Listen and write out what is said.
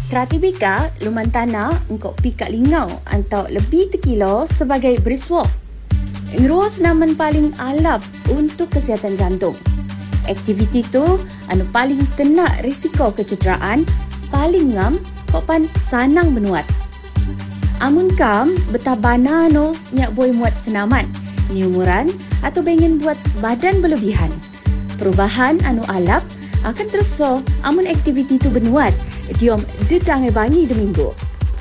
Tratibika luman tanah engkau pika lingau atau lebih tekilo sebagai brisk walk. Ngeruah senaman paling alap untuk kesihatan jantung. Aktiviti tu anu paling kena risiko kecederaan, paling ngam kau pan sanang benuat. Amun kam betabana no nyak boleh muat senaman, ni umuran atau ingin buat badan berlebihan. Perubahan anu alap akan terasa amun aktiviti tu benuat diom dedangai bangi 2 minggu.